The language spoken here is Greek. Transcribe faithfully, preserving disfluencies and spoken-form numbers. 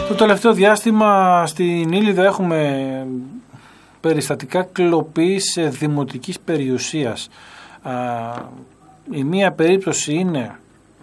Το τελευταίο διάστημα στην Ήλιδο έχουμε περιστατικά κλοπής δημοτικής περιουσίας. Η μία περίπτωση είναι